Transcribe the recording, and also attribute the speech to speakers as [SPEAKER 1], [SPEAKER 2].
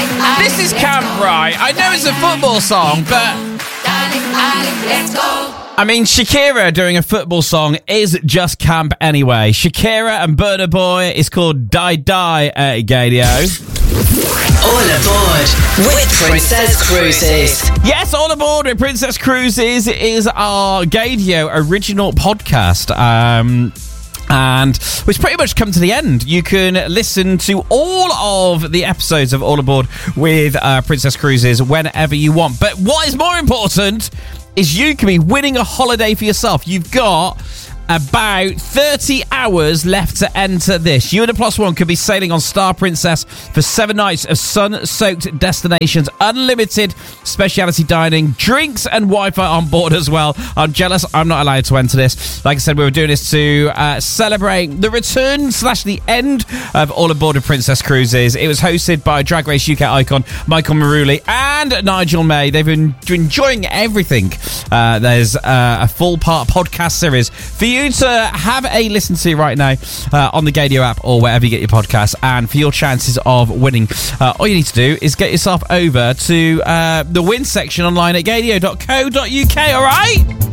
[SPEAKER 1] This is camp, right? I know it's a football song, but I mean, Shakira doing a football song is just camp anyway. Shakira and Burna Boy is called Die Die at Gadio.
[SPEAKER 2] All aboard with Princess Cruises.
[SPEAKER 1] Yes, All Aboard with Princess Cruises is our Gadio original podcast. And we've pretty much come to the end. You can listen to all of the episodes of All Aboard with Princess Cruises whenever you want. But what is more important is you can be winning a holiday for yourself. You've got about 30 hours left to enter this. You and a plus one could be sailing on Star Princess for 7 nights of sun-soaked destinations, unlimited speciality dining, drinks and Wi-Fi on board as well. I'm jealous I'm not allowed to enter this. Like I said, we were doing this to celebrate the return / the end of All Aboard with Princess Cruises. It was hosted by Drag Race UK icon Michael Maruli and Nigel May. They've been enjoying everything. There's a full-part podcast series for you to have a listen to right now on the Gadio app or wherever you get your podcasts. And for your chances of winning, all you need to do is get yourself over to the win section online at gadio.co.uk, all right?